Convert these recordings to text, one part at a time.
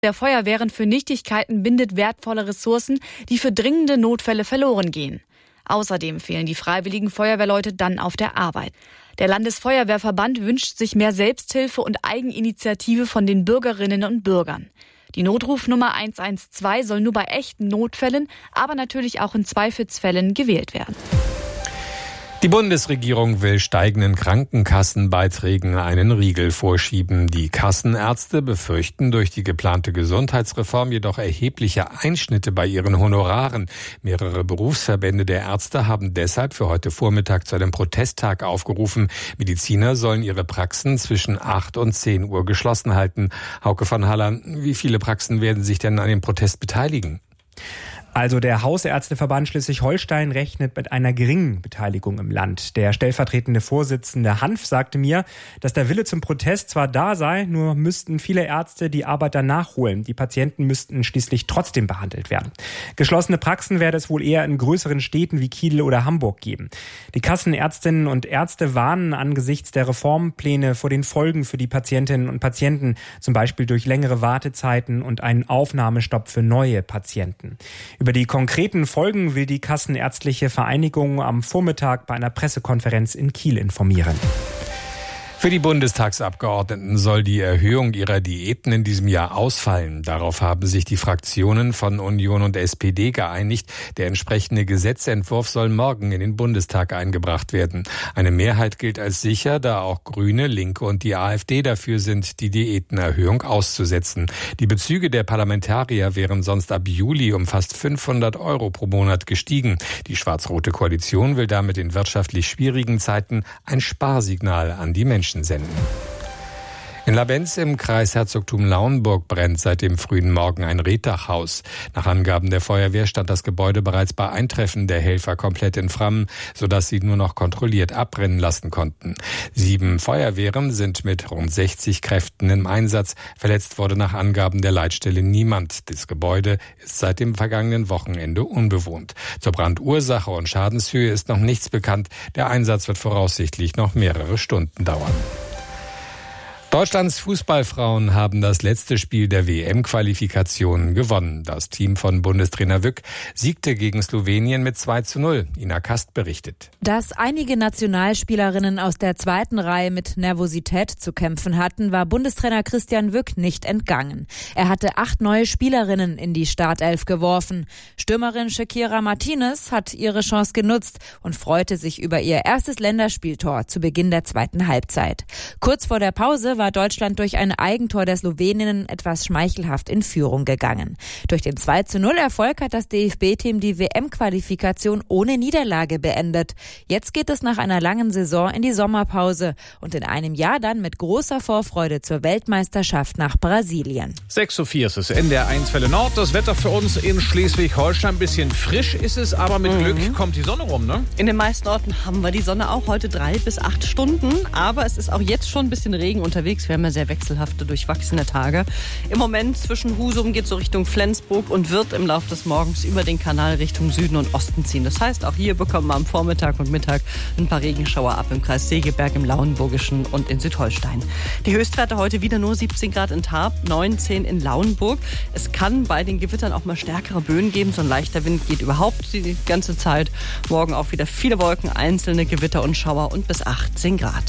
der Feuerwehren für Nichtigkeiten bindet wertvolle Ressourcen, die für dringende Notfälle verloren gehen. Außerdem fehlen die freiwilligen Feuerwehrleute dann auf der Arbeit. Der Landesfeuerwehrverband wünscht sich mehr Selbsthilfe und Eigeninitiative von den Bürgerinnen und Bürgern. Die Notrufnummer 112 soll nur bei echten Notfällen, aber natürlich auch in Zweifelsfällen gewählt werden. Die Bundesregierung will steigenden Krankenkassenbeiträgen einen Riegel vorschieben. Die Kassenärzte befürchten durch die geplante Gesundheitsreform jedoch erhebliche Einschnitte bei ihren Honoraren. Mehrere Berufsverbände der Ärzte haben deshalb für heute Vormittag zu einem Protesttag aufgerufen. Mediziner sollen ihre Praxen zwischen 8 und 10 Uhr geschlossen halten. Hauke von Hallern, wie viele Praxen werden sich denn an dem Protest beteiligen? Also der Hausärzteverband Schleswig-Holstein rechnet mit einer geringen Beteiligung im Land. Der stellvertretende Vorsitzende Hanf sagte mir, dass der Wille zum Protest zwar da sei, nur müssten viele Ärzte die Arbeit dann nachholen. Die Patienten müssten schließlich trotzdem behandelt werden. Geschlossene Praxen werde es wohl eher in größeren Städten wie Kiel oder Hamburg geben. Die Kassenärztinnen und Ärzte warnen angesichts der Reformpläne vor den Folgen für die Patientinnen und Patienten, zum Beispiel durch längere Wartezeiten und einen Aufnahmestopp für neue Patienten. Über die konkreten Folgen will die Kassenärztliche Vereinigung am Vormittag bei einer Pressekonferenz in Kiel informieren. Für die Bundestagsabgeordneten soll die Erhöhung ihrer Diäten in diesem Jahr ausfallen. Darauf haben sich die Fraktionen von Union und SPD geeinigt. Der entsprechende Gesetzentwurf soll morgen in den Bundestag eingebracht werden. Eine Mehrheit gilt als sicher, da auch Grüne, Linke und die AfD dafür sind, die Diätenerhöhung auszusetzen. Die Bezüge der Parlamentarier wären sonst ab Juli um fast 500 € pro Monat gestiegen. Die schwarz-rote Koalition will damit in wirtschaftlich schwierigen Zeiten ein Sparsignal an die Menschen senden. In Labenz im Kreis Herzogtum Lauenburg brennt seit dem frühen Morgen ein Reetdachhaus. Nach Angaben der Feuerwehr stand das Gebäude bereits bei Eintreffen der Helfer komplett in Flammen, sodass sie nur noch kontrolliert abbrennen lassen konnten. 7 Feuerwehren sind mit rund 60 Kräften im Einsatz. Verletzt wurde nach Angaben der Leitstelle niemand. Das Gebäude ist seit dem vergangenen Wochenende unbewohnt. Zur Brandursache und Schadenshöhe ist noch nichts bekannt. Der Einsatz wird voraussichtlich noch mehrere Stunden dauern. Deutschlands Fußballfrauen haben das letzte Spiel der WM-Qualifikation gewonnen. Das Team von Bundestrainer Wück siegte gegen Slowenien mit 2:0. Ina Kast berichtet. Dass einige Nationalspielerinnen aus der zweiten Reihe mit Nervosität zu kämpfen hatten, war Bundestrainer Christian Wück nicht entgangen. Er hatte 8 neue Spielerinnen in die Startelf geworfen. Stürmerin Shakira Martinez hat ihre Chance genutzt und freute sich über ihr erstes Länderspieltor zu Beginn der zweiten Halbzeit. Kurz vor der Pause war Deutschland durch ein Eigentor der Sloweninnen etwas schmeichelhaft in Führung gegangen. Durch den 2:0-Erfolg hat das DFB-Team die WM-Qualifikation ohne Niederlage beendet. Jetzt geht es nach einer langen Saison in die Sommerpause und in einem Jahr dann mit großer Vorfreude zur Weltmeisterschaft nach Brasilien. 6:04 ist es, NDR 1 Welle Nord. Das Wetter für uns in Schleswig-Holstein. Ein bisschen frisch ist es, aber mit Glück kommt die Sonne rum, ne? In den meisten Orten haben wir die Sonne auch heute 3 bis 8 Stunden. Aber es ist auch jetzt schon ein bisschen Regen unterwegs. Wir haben ja sehr wechselhafte, durchwachsene Tage. Im Moment zwischen Husum geht so Richtung Flensburg und wird im Laufe des Morgens über den Kanal Richtung Süden und Osten ziehen. Das heißt, auch hier bekommen wir am Vormittag und Mittag ein paar Regenschauer ab im Kreis Segeberg, im Lauenburgischen und in Südholstein. Die Höchstwerte heute wieder nur 17 Grad in Tarp, 19 in Lauenburg. Es kann bei den Gewittern auch mal stärkere Böen geben. So ein leichter Wind geht überhaupt die ganze Zeit. Morgen auch wieder viele Wolken, einzelne Gewitter und Schauer und bis 18 Grad.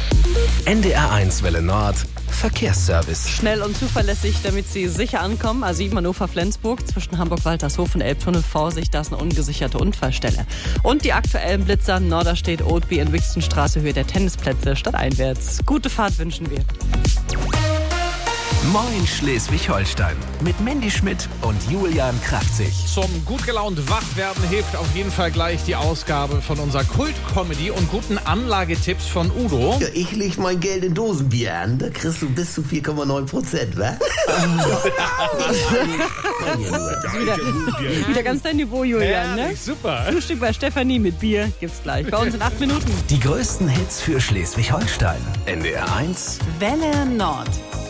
NDR 1 Welle Nord, Verkehrsservice. Schnell und zuverlässig, damit Sie sicher ankommen. A7 Hannover-Flensburg zwischen Hamburg-Waltershof und Elbtunnel. Vorsicht, da ist eine ungesicherte Unfallstelle. Und die aktuellen Blitzer Norderstedt, Oldby in Wixenstraße, Höhe der Tennisplätze stadteinwärts. Gute Fahrt wünschen wir. Moin Schleswig-Holstein mit Mandy Schmidt und Julian Kraftzig. Zum gut gelaunt Wachwerden hilft auf jeden Fall gleich die Ausgabe von unserer Kult-Comedy und guten Anlagetipps von Udo. Ja, ich leg mein Geld in Dosenbier an, da kriegst du bis zu 4,9%, wa? Wieder ganz dein Niveau, Julian, ne? Super. Frühstück bei Stefanie mit Bier gibt's gleich. Bei uns in 8 Minuten. Die größten Hits für Schleswig-Holstein. NDR 1 Welle Nord.